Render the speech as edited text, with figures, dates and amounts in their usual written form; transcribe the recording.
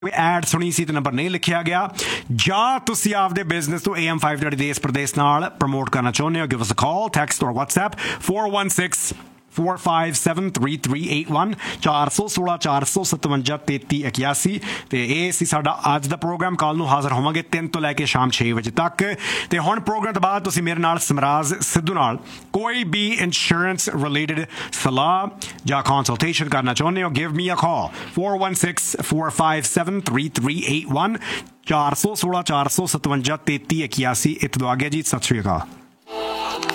Add ਸੁਣੀ ਸੀ ਤੇ number ਨਹੀਂ ਲਿਖਿਆ ਗਿਆ, ਜਾਂ ਤੁਸੀਂ ਆਪਦੇ ਬਿਜ਼ਨਸ ਤੋਂ AM 530 ਦੇਸ਼ ਪ੍ਰਦੇਸ਼ ਨਾਲ ਪ੍ਰਮੋਟ ਕਰਨਾ ਚਾਹੁੰਦੇ ਹੋ, ਗਿਵ ਅਸ ਅ ਕਾਲ, ਟੈਕਸਟ ਔਰ WhatsApp 4164573381 416 457 3381। ਤੇ ਇਹ ਸੀ ਸਾਡਾ ਅੱਜ ਦਾ ਪ੍ਰੋਗਰਾਮ। ਕੱਲ ਨੂੰ ਹਾਜ਼ਰ ਹੋਵਾਂਗੇ 3 ਤੋਂ ਲੈ ਕੇ ਸ਼ਾਮ 6 ਵਜੇ ਤੱਕ। ਤੇ ਹੁਣ ਪ੍ਰੋਗਰਾਮ ਤੋਂ ਬਾਅਦ ਤੁਸੀਂ ਮੇਰੇ ਨਾਲ ਸਮਰਾਜ਼ ਸਿੱਧੂ ਨਾਲ ਕੋਈ ਵੀ ਇੰਸ਼ੋਰੈਂਸ ਰਿਲੇਟਡ ਸਲਾਹ ਜਾਂ ਕੰਸਲਟੇਸ਼ਨ ਕਰਨਾ ਚਾਹੁੰਦੇ ਹੋ, ਗਿਵ ਮੀ ਅ ਕਾਲ 4164573381 416 457 3381। ਇੱਥੇ ਤੋਂ ਆ ਗਿਆ ਜੀ, ਸਤਿ ਸ਼੍ਰੀ ਅਕਾਲ।